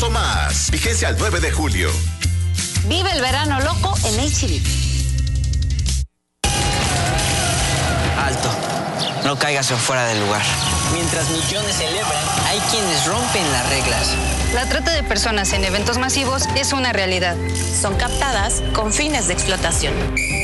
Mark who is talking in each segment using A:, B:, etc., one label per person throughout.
A: o más. Vigencia al 9 de julio.
B: Vive el verano loco en HB.
C: Alto, no caigas en fuera del lugar. Mientras millones celebran, hay quienes rompen las reglas.
D: La trata de personas en eventos masivos es una realidad.
E: Son captadas con fines de explotación.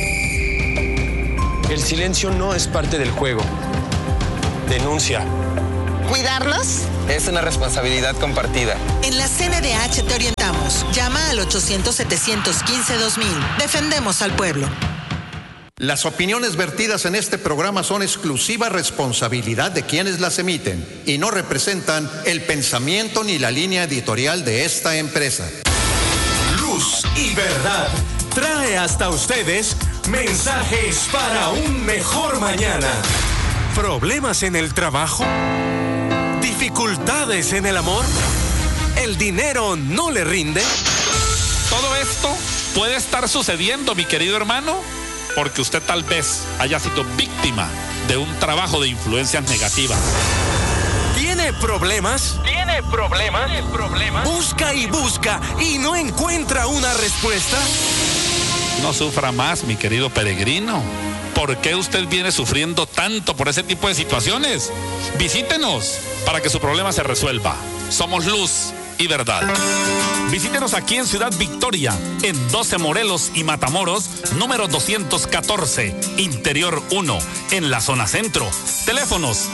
F: El silencio no es parte del juego. Denuncia.
G: ¿Cuidarlos?
C: Es una responsabilidad compartida.
G: En la CNDH te orientamos. Llama al 800-715-2000. Defendemos al pueblo.
H: Las opiniones vertidas en este programa son exclusiva responsabilidad de quienes las emiten y no representan el pensamiento ni la línea editorial de esta empresa.
A: Luz y Verdad trae hasta ustedes mensajes para un mejor mañana. ¿Problemas en el trabajo? ¿Dificultades en el amor? ¿El dinero no le rinde?
I: Todo esto puede estar sucediendo, mi querido hermano, porque usted tal vez haya sido víctima de un trabajo de influencias negativas.
A: ¿Tiene problemas? ¿Tiene problemas? Busca y busca y no encuentra una respuesta.
I: No sufra más, mi querido peregrino. ¿Por qué usted viene sufriendo tanto por ese tipo de situaciones? Visítenos para que su problema se resuelva. Somos Luz y Verdad. Visítenos aquí en Ciudad Victoria, en 12 Morelos y Matamoros, número 214, Interior 1, en la zona centro. Teléfonos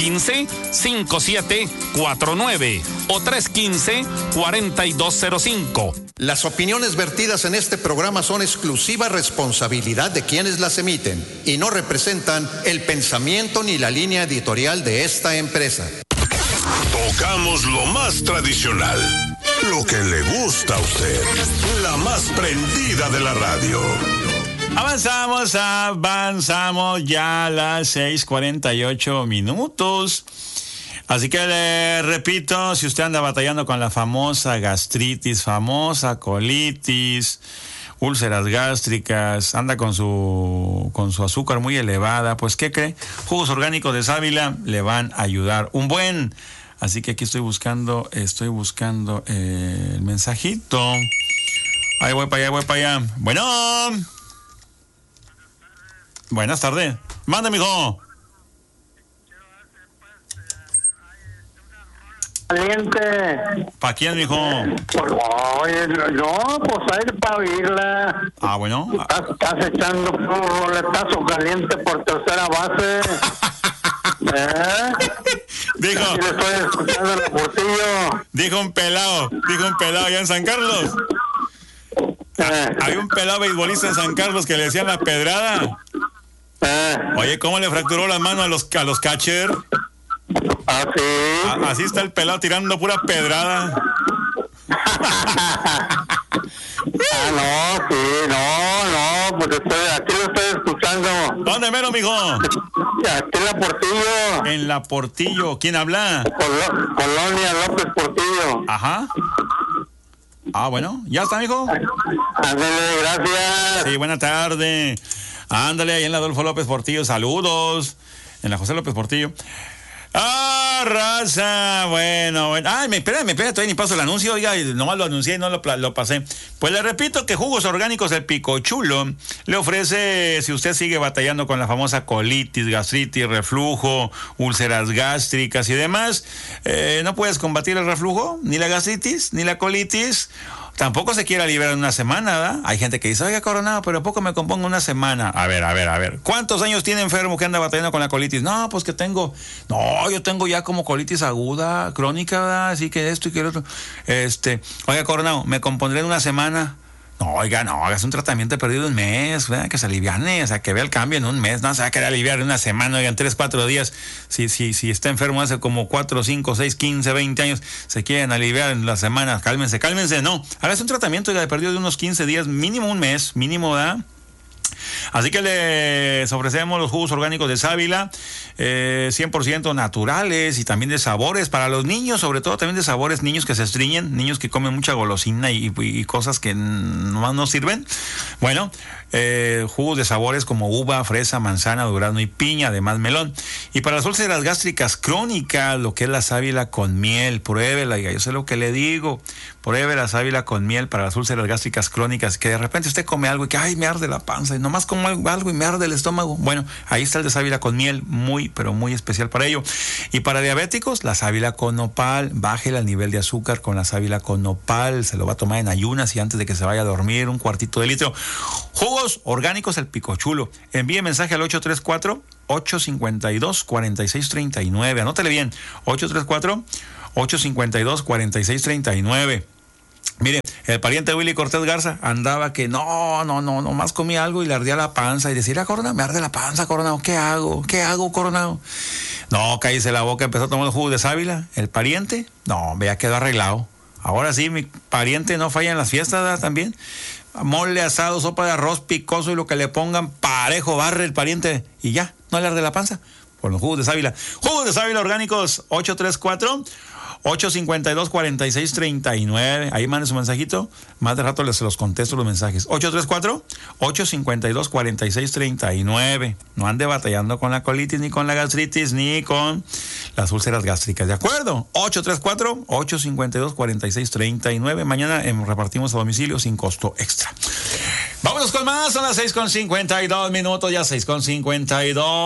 I: 315-5749 o 315-4205.
H: Las opiniones vertidas en este programa son exclusiva responsabilidad de quienes las emiten y no representan el pensamiento ni la línea editorial de esta empresa.
A: Tocamos lo más tradicional, lo que le gusta a usted, la más prendida de la radio.
J: Avanzamos ya a las 6:48. Así que le repito, si usted anda batallando con la famosa gastritis, famosa colitis, úlceras gástricas, anda con su azúcar muy elevada, pues ¿qué cree? Jugos orgánicos de sábila le van a ayudar un buen. Así que aquí estoy buscando el mensajito. Ahí voy para allá. Bueno. Buenas tardes. Manda, mijo.
K: Caliente.
J: ¿Para quién, mijo?
K: Oye, no, pues hay para oírla.
J: Ah, bueno.
K: Estás echando un roletazo caliente por tercera base.
J: Dijo.
K: Aquí le estoy escuchando en el Portillo.
J: Dijo un pelado allá en San Carlos. Hay un pelado beisbolista en San Carlos que le decían la pedrada. Oye, ¿cómo le fracturó las manos a los catcher?
K: Sí.
J: Así está el pelado tirando pura pedrada.
K: No, pues aquí lo estoy escuchando.
J: ¿Dónde mero, mijo?
K: Aquí en la Portillo.
J: En la Portillo, ¿quién habla?
K: Colonia López Portillo.
J: Ajá. Ah, bueno, ¿ya está, mijo?
K: Ándale, gracias.
J: Sí, buena tarde. Ándale, ahí en la Adolfo López Portillo, saludos. En la José López Portillo. ¡Ah, raza! Bueno. Ay, espérame, todavía ni paso el anuncio. Oiga, nomás lo anuncié y no lo pasé. Pues le repito que Jugos Orgánicos El Picochulo le ofrece, si usted sigue batallando con la famosa colitis, gastritis, reflujo, úlceras gástricas y demás, no puedes combatir el reflujo, ni la gastritis, ni la colitis. Tampoco se quiere aliviar en una semana, ¿verdad? Hay gente que dice, oiga, Coronado, pero ¿a poco me compongo una semana? A ver. ¿Cuántos años tiene enfermo que anda batallando con la colitis? No, pues que yo tengo ya como colitis aguda, crónica, ¿verdad? Así que esto y que lo otro. Oiga, Coronado, ¿me compondré en una semana? No, oiga, no, hagas un tratamiento perdido un mes, ¿verdad? Que se aliviane, o sea, que vea el cambio en un mes, no se va a querer aliviar en una semana, oigan, 3, 4 días. Si está enfermo hace como 4, 5, 6, 15, 20 años, se quieren aliviar en la semana, cálmense, no. Hagas un tratamiento, oiga, de perdido de unos 15 días, mínimo un mes, ¿verdad? Así que les ofrecemos los jugos orgánicos de sábila, 100% naturales y también de sabores para los niños, sobre todo también de sabores, niños que se estriñen, niños que comen mucha golosina y cosas que nomás no sirven. Bueno, jugos de sabores como uva, fresa, manzana, durazno y piña, además melón. Y para las úlceras gástricas crónicas, lo que es la sábila con miel, pruébela, yo sé lo que le digo, pruebe la sábila con miel para las úlceras gástricas crónicas, que de repente usted come algo y que, ay, me arde la panza, y nomás como algo y me arde el estómago. Bueno, ahí está el de sábila con miel, muy, pero muy especial para ello. Y para diabéticos, la sábila con nopal, bájele el nivel de azúcar con la sábila con nopal, se lo va a tomar en ayunas y antes de que se vaya a dormir, un cuartito de litro. Jugos orgánicos El Picochulo. Envíe mensaje al 834-852-4639. Anótele bien, 834-852-4639. Mire, el pariente Willy Cortés Garza andaba que no, más comía algo y le ardía la panza y decía, Coronado, me arde la panza, Coronado, ¿qué hago, Coronado? No, cállese la boca, empezó a tomar el jugo de sábila. El pariente, no, vea, quedó arreglado. Ahora sí, mi pariente no falla en las fiestas, ¿verdad? También. Mole asado, sopa de arroz picoso y lo que le pongan parejo, barre el pariente y ya, no le arde la panza. Con los jugos de sábila. Jugos de sábila orgánicos, 834-852-4639. Ahí mande su mensajito. Más de rato les los contesto los mensajes. 834-852-4639. No ande batallando con la colitis, ni con la gastritis, ni con las úlceras gástricas. ¿De acuerdo? 834-852-4639. Mañana repartimos a domicilio sin costo extra. Vámonos con más. Son las 6:52 minutos. Ya 6:52.